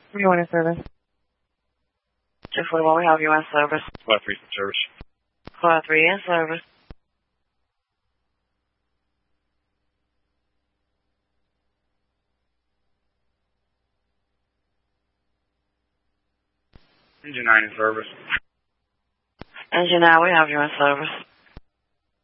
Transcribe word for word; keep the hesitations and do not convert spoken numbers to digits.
You want in service? Just what we have you in service. Five three in service. Five three in service. Engine nine in service. Engine nine, we have you in service.